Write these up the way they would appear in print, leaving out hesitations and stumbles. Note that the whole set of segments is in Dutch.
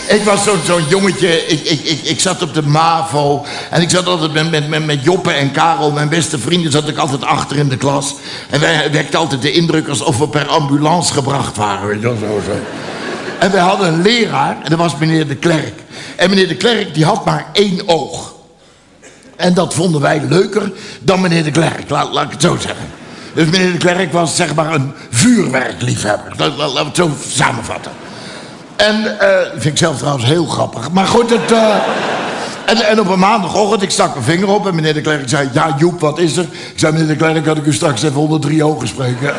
Ik was zo'n jongetje, ik zat op de MAVO en ik zat altijd met Joppe en Karel, mijn beste vrienden, zat ik altijd achter in de klas. En wij wekten altijd de indruk alsof we per ambulance gebracht waren, weet je wel, zo. En wij hadden een leraar en dat was meneer de Klerk. En meneer de Klerk die had maar 1 oog. En dat vonden wij leuker dan meneer de Klerk, laat ik het zo zeggen. Dus meneer de Klerk was zeg maar een vuurwerkliefhebber, laten we het zo samenvatten. En dat vind ik zelf trouwens heel grappig. Maar goed, en op een maandagochtend, ik stak mijn vinger op en meneer de Klerk zei... Ja, Joep, wat is er? Ik zei, meneer de Klerk, had ik u straks even onder 3 ogen spreken.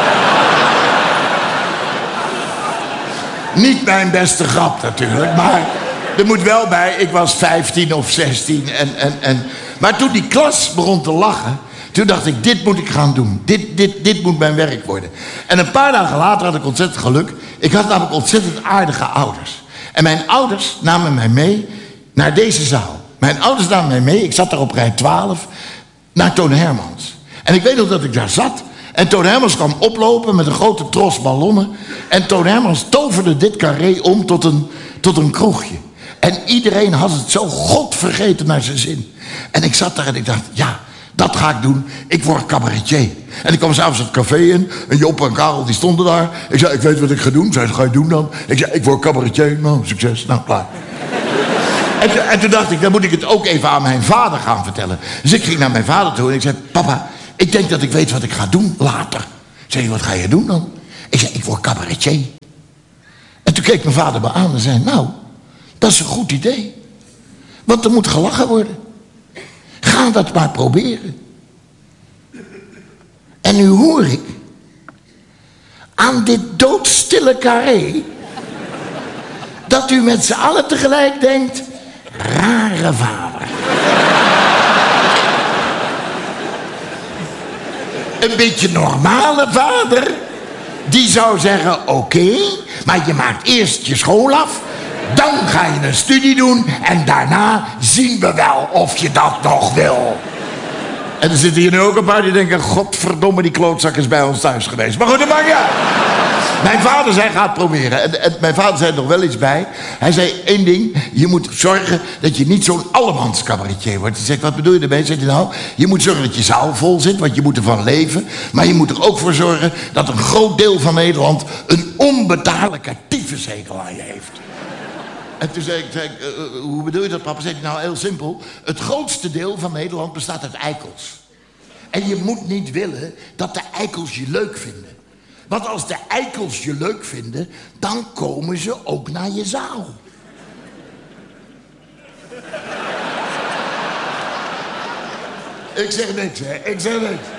Niet mijn beste grap natuurlijk, maar er moet wel bij, ik was 15 of 16. Maar toen die klas begon te lachen, toen dacht ik, dit moet ik gaan doen. Dit moet mijn werk worden. En een paar dagen later had ik ontzettend geluk. Ik had namelijk ontzettend aardige ouders. En mijn ouders namen mij mee naar deze zaal. Mijn ouders namen mij mee, ik zat daar op rij 12, naar Toon Hermans. En ik weet nog dat ik daar zat. En Toon Hermans kwam oplopen met een grote tros ballonnen. En Toon Hermans toverde dit carré om tot een kroegje. En iedereen had het zo godvergeten naar zijn zin. En ik zat daar en ik dacht, ja, dat ga ik doen. Ik word cabaretier. En ik kwam s'avonds het café in. En Job en Karel die stonden daar. Ik zei, ik weet wat ik ga doen. Zij zei, ga je doen dan? Ik zei, ik word cabaretier. Nou, succes. Nou, klaar. En toen dacht ik, dan moet ik het ook even aan mijn vader gaan vertellen. Dus ik ging naar mijn vader toe en ik zei, papa, ik denk dat ik weet wat ik ga doen later. Zei hij, wat ga je doen dan? Ik zei, ik word cabaretier. En toen keek mijn vader me aan en zei, nou, dat is een goed idee. Want er moet gelachen worden. Ga dat maar proberen. En nu hoor ik aan dit doodstille carré dat u met z'n allen tegelijk denkt, rare vader. Een beetje normale vader, die zou zeggen, oké, maar je maakt eerst je school af, dan ga je een studie doen en daarna zien we wel of je dat nog wil. En er zitten hier nu ook een paar die denken, godverdomme, die klootzak is bij ons thuis geweest. Maar goed, dat maakt ja. Mijn vader zei, ga het proberen. En mijn vader zei er nog wel iets bij. Hij zei, 1 ding, je moet zorgen dat je niet zo'n allemans cabaretier wordt. Hij zegt, wat bedoel je ermee? Zegt hij, nou, je moet zorgen dat je zaal vol zit, want je moet ervan leven. Maar je moet er ook voor zorgen dat een groot deel van Nederland een onbetaallijke tyfushekel aan je heeft. En toen zei ik, hoe bedoel je dat, papa? Zei hij, nou, heel simpel. Het grootste deel van Nederland bestaat uit eikels. En je moet niet willen dat de eikels je leuk vinden. Want als de eikels je leuk vinden, dan komen ze ook naar je zaal. Ik zeg niks, hè. Ik zeg niks.